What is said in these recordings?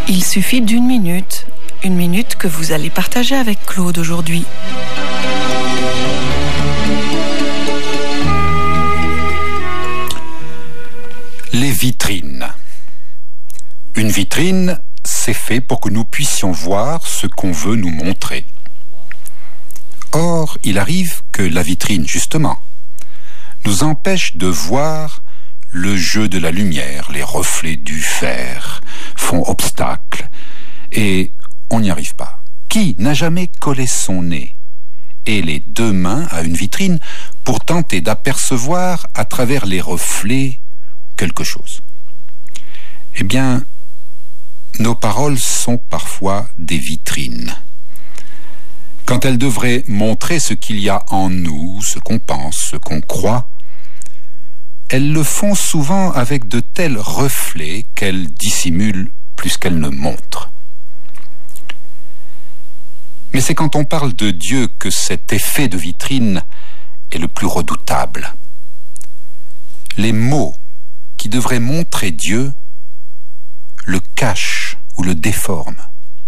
Il suffit d'une minute que vous allez partager avec Claude aujourd'hui. Les vitrines. Une vitrine, c'est fait pour que nous puissions voir ce qu'on veut nous montrer. Or, il arrive que la vitrine, justement, nous empêche de voir le jeu de la lumière, les reflets du verre font obstacle et on n'y arrive pas. Qui n'a jamais collé son nez et les deux mains à une vitrine pour tenter d'apercevoir à travers les reflets quelque chose? Eh bien, nos paroles sont parfois des vitrines. Quand elles devraient montrer ce qu'il y a en nous, ce qu'on pense, ce qu'on croit, elles le font souvent avec de tels reflets qu'elles dissimulent plus qu'elles ne montrent. Mais c'est quand on parle de Dieu que cet effet de vitrine est le plus redoutable. Les mots qui devraient montrer Dieu le cachent ou le déforment.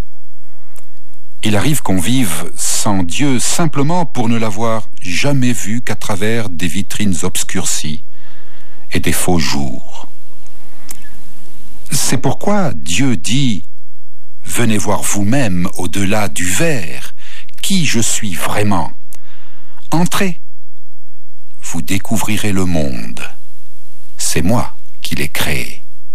Il arrive qu'on vive sans Dieu simplement pour ne l'avoir jamais vu qu'à travers des vitrines obscurcies et des faux jours. C'est pourquoi Dieu dit « Venez voir vous-même au-delà du verre, qui je suis vraiment. Entrez, vous découvrirez le monde. C'est moi qui l'ai créé. »